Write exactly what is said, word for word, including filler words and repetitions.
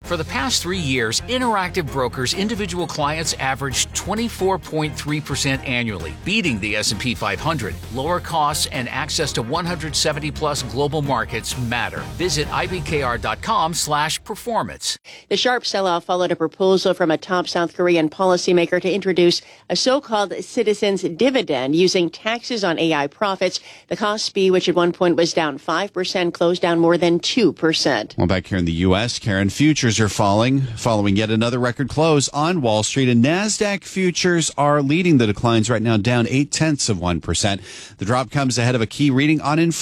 For the past three years, Interactive Brokers individual clients averaged twenty-four point three percent annually, beating the S and P five hundred. Lower costs and access to one hundred seventy plus global markets matter. Visit I B K R dot com slash performance. The sharp sell-off followed a proposal from a top South Korean policymaker to introduce a so-called citizens dividend using taxes on A I profits. The Kospi, which at one point was down five percent, closed down more than two percent. Well, back here in the U S, Karen, futures are falling following yet another record close on Wall Street, and NASDAQ futures are leading the declines right now, down eight tenths of one percent. The drop comes ahead of a key reading on inflation.